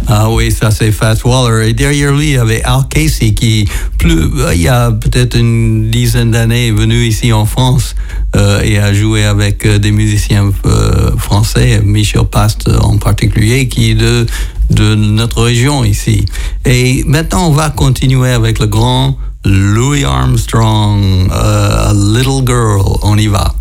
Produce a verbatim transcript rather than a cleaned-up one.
Ah oui, ça c'est Fats Waller. Et derrière lui, il y avait Al Casey qui, plus, il y a peut-être une dizaine d'années, est venu ici en France euh, et a joué avec euh, des musiciens euh, français, Michel Past en particulier, qui est de, de notre région ici. Et maintenant, on va continuer avec le grand Louis Armstrong, uh, A Little Girl. On y va.